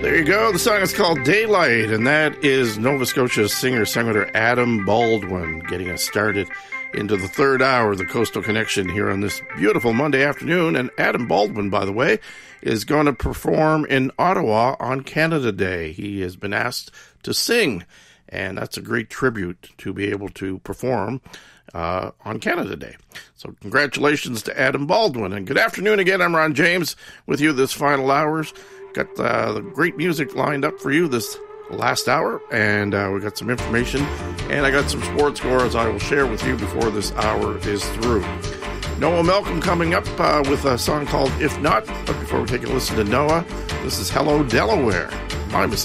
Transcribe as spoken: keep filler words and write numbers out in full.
There you go. The song is called Daylight, and that is Nova Scotia's singer-songwriter Adam Baldwin getting us started into the third hour of the Coastal Connection here on this beautiful Monday afternoon. And Adam Baldwin, by the way, is going to perform in Ottawa on Canada Day. He has been asked to sing, and that's a great tribute to be able to perform uh, on Canada Day. So congratulations to Adam Baldwin, and good afternoon again. I'm Ron James with you this final hours. Got uh, the great music lined up for you this last hour, and uh, we got some information, and I got some sports scores I will share with you before this hour is through. Noah Malcolm coming up uh, with a song called If Not, but before we take a listen to Noah, this is Hello Delaware. My mistake.